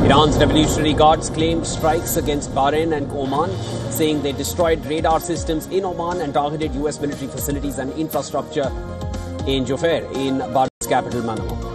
Iran's Revolutionary Guards claimed strikes against Bahrain and Oman, saying they destroyed radar systems in Oman and targeted US military facilities and infrastructure in Jubail, in Bahrain's capital, Manama.